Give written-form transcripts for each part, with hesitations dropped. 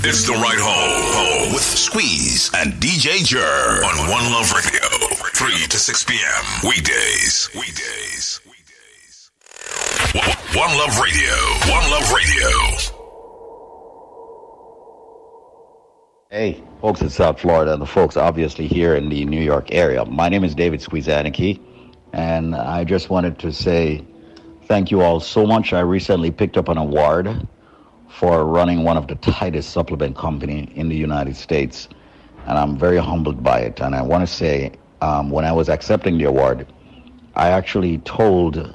It's the Right Home with Squeeze and DJ Jer on One Love Radio, 3 to 6 p.m. Weekdays. One Love Radio. One Love Radio. Hey, folks in South Florida and the folks obviously here in the New York area. My name is David Squeeze Anarchy, and I just wanted to say thank you all so much. I recently picked up an award for running one of the tightest supplement company in the United States, and I'm very humbled by it. And I want to say, when I was accepting the award, I actually told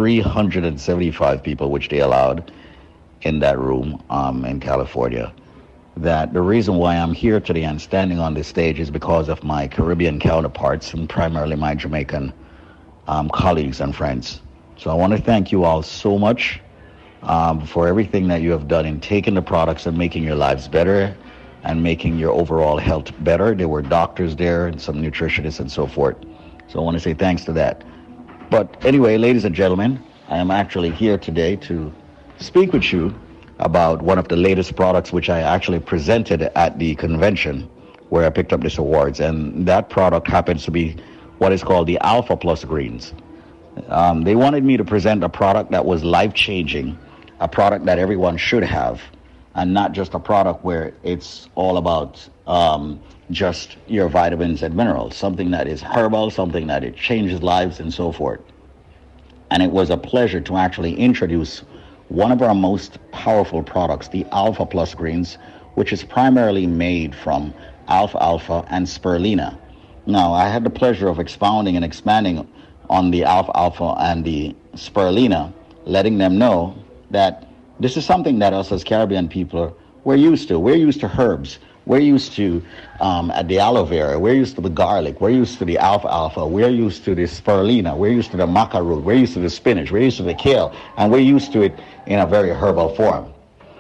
375 people, which they allowed in that room in California, that the reason why I'm here today and standing on this stage is because of my Caribbean counterparts and primarily my Jamaican colleagues and friends. So I want to thank you all so much for everything that you have done in taking the products and making your lives better and making your overall health better. There were doctors there and some nutritionists and so forth. So I want to say thanks to that. But anyway, ladies and gentlemen, I am actually here today to speak with you about one of the latest products which I actually presented at the convention where I picked up this awards. And that product happens to be what is called the Alpha Plus Greens. They wanted me to present a product that was life-changing, a product that everyone should have, and not just a product where it's all about just your vitamins and minerals, something that is herbal, something that it changes lives and so forth. And it was a pleasure to actually introduce one of our most powerful products, the Alpha Plus Greens, which is primarily made from alfalfa and spirulina. Now, I had the pleasure of expounding and expanding on the alfalfa and the spirulina, letting them know that this is something that us as Caribbean people, we're used to. We're used to herbs. We're used to the aloe vera. We're used to the garlic. We're used to the alfalfa. We're used to the spirulina. We're used to the maca root. We're used to the spinach. We're used to the kale. And we're used to it in a very herbal form.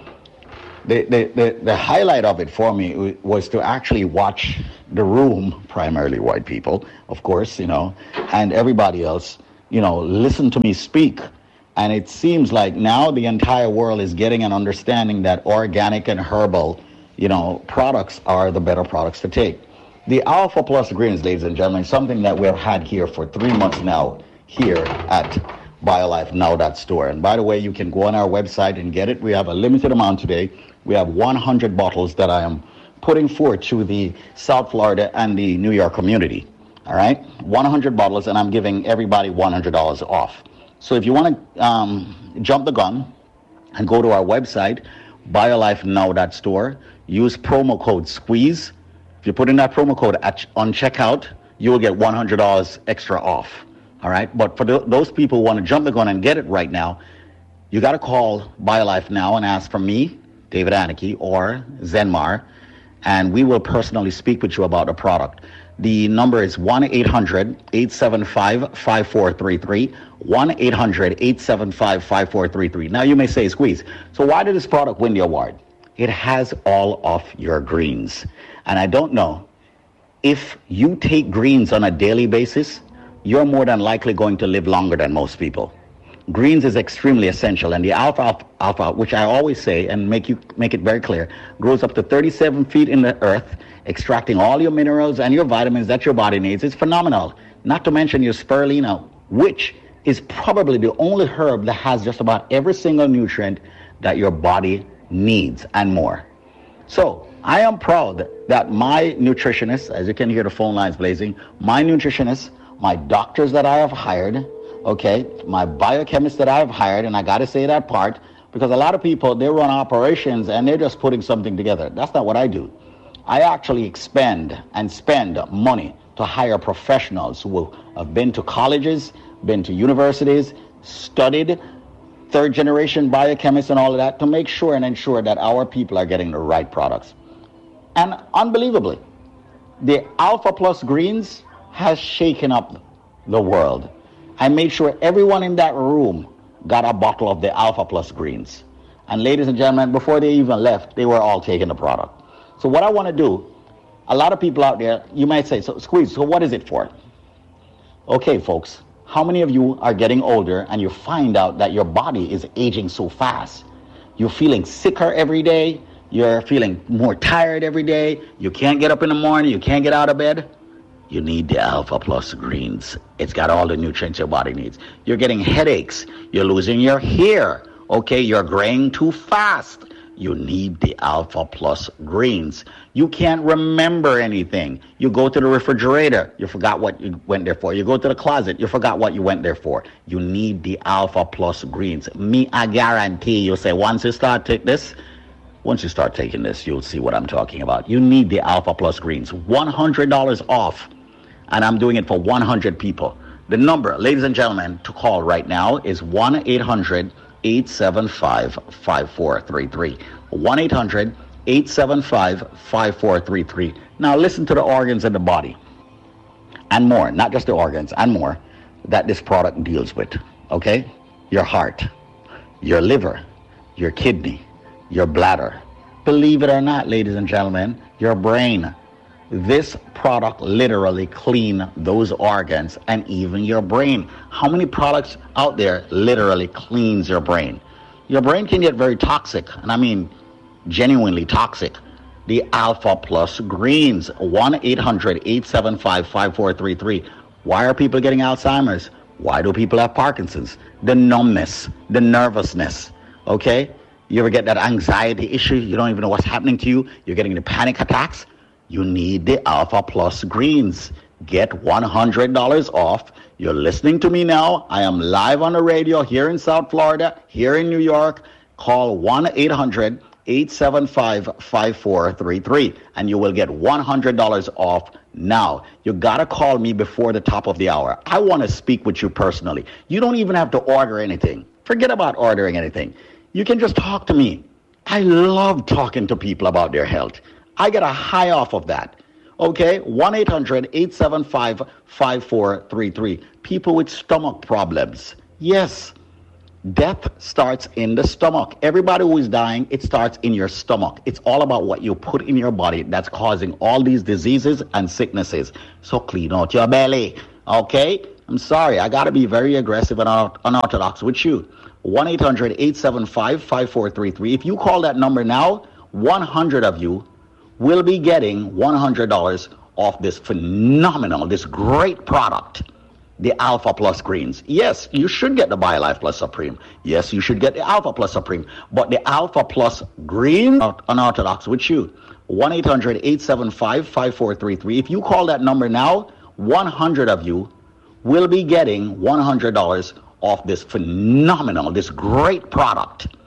The highlight of it for me was to actually watch the room, primarily white people, of course, and everybody else, listen to me speak. And it seems like now the entire world is getting an understanding that organic and herbal, products are the better products to take. The Alpha Plus Greens, ladies and gentlemen, is something that we've had here for 3 months now here at BioLifeNow.store. And by the way, you can go on our website and get it. We have a limited amount today. We have 100 bottles that I am putting forth to the South Florida and the New York community. All right, 100 bottles, and I'm giving everybody $100 off. So if you want to jump the gun and go to our website, BioLifeNow.store, use promo code SQUEEZE. If you put in that promo code on checkout, you will get $100 extra off. All right, but for those people who want to jump the gun and get it right now, you got to call BioLife now and ask for me, David Anarchy, or Zenmar, and we will personally speak with you about the product. The number is 1-800-875-5433, 1-800-875-5433. Now you may say, Squeeze, so why did this product win the award? It has all of your greens. And I don't know, if you take greens on a daily basis, you're more than likely going to live longer than most people. Greens is extremely essential, and the alfalfa, which I always say and make it very clear, grows up to 37 feet in the earth, extracting all your minerals and your vitamins that your body needs. It's phenomenal. Not to mention your spirulina, which is probably the only herb that has just about every single nutrient that your body needs and more. So I am proud that my nutritionists, as you can hear the phone lines blazing, my nutritionists, my doctors that I have hired, okay, my biochemists that I've hired, and I got to say that part, because a lot of people, they run operations and they're just putting something together. That's not what I do. I actually expend and spend money to hire professionals who have been to colleges, been to universities, studied, third-generation biochemists and all of that, to make sure and ensure that our people are getting the right products. And unbelievably, the Alpha Plus Greens has shaken up the world. I made sure everyone in that room got a bottle of the Alpha Plus Greens. And ladies and gentlemen, before they even left, they were all taking the product. So what I want to do, a lot of people out there, you might say, so Squeeze, so what is it for? Okay, folks, how many of you are getting older and you find out that your body is aging so fast? You're feeling sicker every day. You're feeling more tired every day. You can't get up in the morning. You can't get out of bed. You need the Alpha Plus Greens. It's got all the nutrients your body needs. You're getting headaches. You're losing your hair. Okay, you're graying too fast. You need the Alpha Plus Greens. You can't remember anything. You go to the refrigerator, you forgot what you went there for. You go to the closet, you forgot what you went there for. You need the Alpha Plus Greens. Me, I guarantee you say once you start taking this, you'll see what I'm talking about. You need the Alpha Plus Greens. $100 off. And I'm doing it for 100 people. The number, ladies and gentlemen, to call right now is 1-800-875-5433. 1-800-875-5433. Now listen to the organs in the body and more, not just the organs and more that this product deals with, okay? Your heart, your liver, your kidney, your bladder. Believe it or not, ladies and gentlemen, your brain. This product literally clean those organs and even your brain. How many products out there literally cleans your brain? Your brain can get very toxic, and I mean genuinely toxic. The Alpha Plus Greens, 1-800-875-5433. Why are people getting Alzheimer's? Why do people have Parkinson's? The numbness, the nervousness, okay? You ever get that anxiety issue? You don't even know what's happening to you. You're getting the panic attacks. You need the Alpha Plus Greens. Get $100 off. You're listening to me now. I am live on the radio here in South Florida, here in New York. Call 1-800-875-5433 and you will get $100 off now. You got to call me before the top of the hour. I want to speak with you personally. You don't even have to order anything. Forget about ordering anything. You can just talk to me. I love talking to people about their health. I get a high off of that. Okay, 1-800-875-5433. People with stomach problems. Yes, death starts in the stomach. Everybody who is dying, it starts in your stomach. It's all about what you put in your body that's causing all these diseases and sicknesses. So clean out your belly. Okay, I'm sorry. I got to be very aggressive and unorthodox with you. 1-800-875-5433. If you call that number now, 100 of you will be getting $100 off this phenomenal, this great product, the Alpha Plus Greens. Yes, you should get the BioLife Plus Supreme. Yes, you should get the Alpha Plus Supreme. But the Alpha Plus Green, unorthodox with you. 1-800-875-5433. If you call that number now, 100 of you will be getting $100 off this phenomenal, this great product.